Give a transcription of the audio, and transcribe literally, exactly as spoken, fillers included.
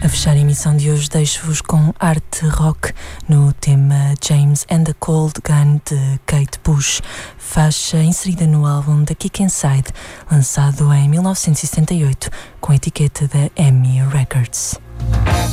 A fechar a emissão de hoje deixo-vos com art rock no tema James and the Cold Gun de Kate Bush, faixa inserida no álbum The Kick Inside, lançado em mil novecentos e setenta e oito com a etiqueta da E M I Records.